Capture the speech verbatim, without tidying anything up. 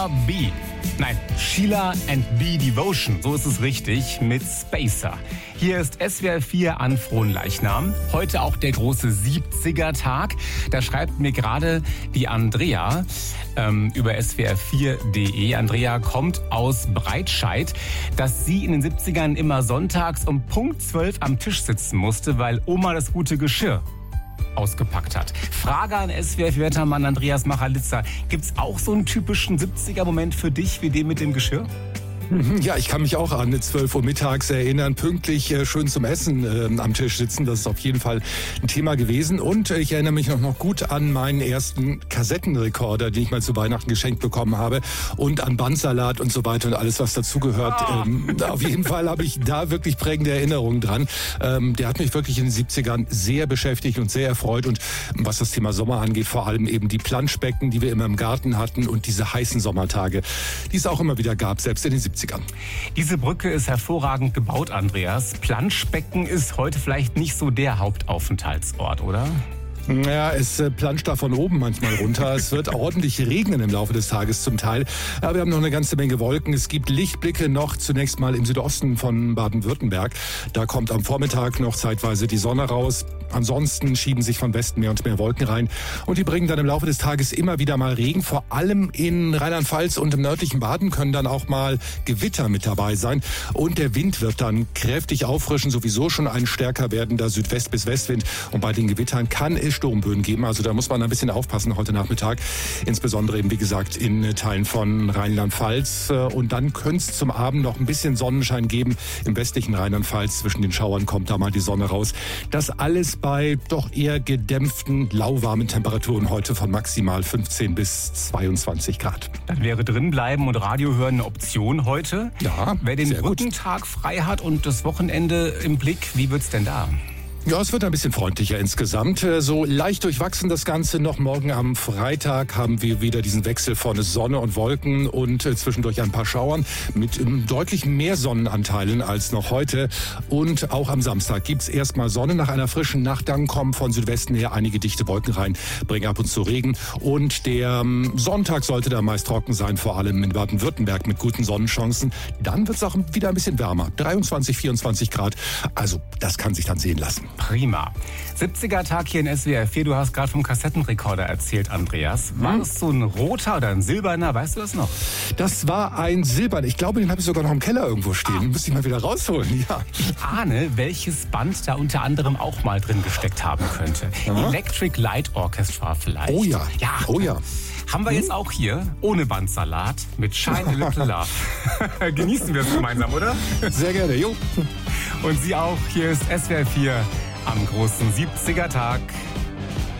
B. Nein, Sheila and B Devotion, so ist es richtig, mit Spacer. Hier ist S W R vier an Fronleichnam. Heute auch der große siebziger-Tag. Da schreibt mir gerade die Andrea ähm, über S W R vier punkt de. Andrea kommt aus Breitscheid, dass sie in den siebzigern immer sonntags um Punkt zwölf am Tisch sitzen musste, weil Oma das gute Geschirr ausgepackt hat. Frage an S W R vier-Wettermann Andreas Machalitza. Gibt's auch so einen typischen siebziger-Moment für dich wie den mit dem Geschirr? Ja, ich kann mich auch an zwölf Uhr mittags erinnern, pünktlich äh, schön zum Essen äh, am Tisch sitzen. Das ist auf jeden Fall ein Thema gewesen. Und äh, ich erinnere mich noch, noch gut an meinen ersten Kassettenrekorder, den ich mal zu Weihnachten geschenkt bekommen habe. Und an Bandsalat und so weiter und alles, was dazugehört. Oh. Ähm, auf jeden Fall habe ich da wirklich prägende Erinnerungen dran. Ähm, der hat mich wirklich in den siebzigern sehr beschäftigt und sehr erfreut. Und was das Thema Sommer angeht, vor allem eben die Planschbecken, die wir immer im Garten hatten und diese heißen Sommertage, die es auch immer wieder gab, selbst in den siebzigern. Diese Brücke ist hervorragend gebaut, Andreas. Planschbecken ist heute vielleicht nicht so der Hauptaufenthaltsort, oder? Ja, es äh, planscht da von oben manchmal runter. Es wird ordentlich regnen im Laufe des Tages zum Teil. Aber wir haben noch eine ganze Menge Wolken. Es gibt Lichtblicke noch zunächst mal im Südosten von Baden-Württemberg. Da kommt am Vormittag noch zeitweise die Sonne raus. Ansonsten schieben sich von Westen mehr und mehr Wolken rein. Und die bringen dann im Laufe des Tages immer wieder mal Regen. Vor allem in Rheinland-Pfalz und im nördlichen Baden können dann auch mal Gewitter mit dabei sein. Und der Wind wird dann kräftig auffrischen. Sowieso schon ein stärker werdender Südwest- bis Westwind. Und bei den Gewittern kann es Sturmböen geben. Also da muss man ein bisschen aufpassen heute Nachmittag. Insbesondere eben, wie gesagt, in Teilen von Rheinland-Pfalz. Und dann könnte es zum Abend noch ein bisschen Sonnenschein geben. Im westlichen Rheinland-Pfalz zwischen den Schauern kommt da mal die Sonne raus. Das alles bei doch eher gedämpften, lauwarmen Temperaturen heute von maximal fünfzehn bis zweiundzwanzig Grad. Dann wäre drinbleiben und Radio hören eine Option heute. Ja, wer den Brückentag frei hat und das Wochenende im Blick, wie wird's denn da? Ja, es wird ein bisschen freundlicher insgesamt. So leicht durchwachsen das Ganze noch. Morgen am Freitag haben wir wieder diesen Wechsel von Sonne und Wolken und zwischendurch ein paar Schauern mit deutlich mehr Sonnenanteilen als noch heute. Und auch am Samstag gibt's erstmal Sonne nach einer frischen Nacht. Dann kommen von Südwesten her einige dichte Wolken rein, bringen ab und zu Regen. Und der Sonntag sollte da meist trocken sein, vor allem in Baden-Württemberg mit guten Sonnenchancen. Dann wird's auch wieder ein bisschen wärmer. dreiundzwanzig, vierundzwanzig Grad. Also das kann sich dann sehen lassen. Prima. siebziger-Tag hier in S W R vier. Du hast gerade vom Kassettenrekorder erzählt, Andreas. War das so ein roter oder ein silberner? Weißt du das noch? Das war ein silberner. Ich glaube, den habe ich sogar noch im Keller irgendwo stehen. Den müsste ich mal wieder rausholen. Ja. Ich ahne, welches Band da unter anderem auch mal drin gesteckt haben könnte. Aha. Electric Light Orchestra vielleicht. Oh ja. Ja. Oh ja. Haben wir jetzt auch hier, ohne Bandsalat, mit Shine a Little Love. Genießen wir es gemeinsam, oder? Sehr gerne, jo. Und Sie auch. Hier ist S W R vier am großen siebziger-Tag.